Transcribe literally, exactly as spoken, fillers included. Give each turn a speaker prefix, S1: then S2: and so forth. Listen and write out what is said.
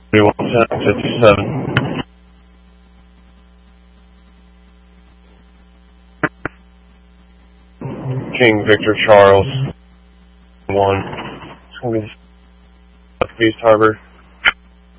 S1: thirty-one fifty-seven. King Victor Charles one. It's going to be East Harbor.